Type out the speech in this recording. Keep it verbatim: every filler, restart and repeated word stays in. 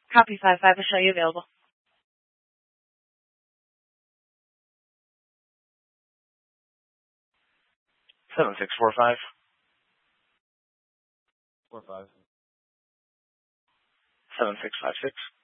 Copy five five. I'll show you available. Seven six four five. Four five. Seven six five six.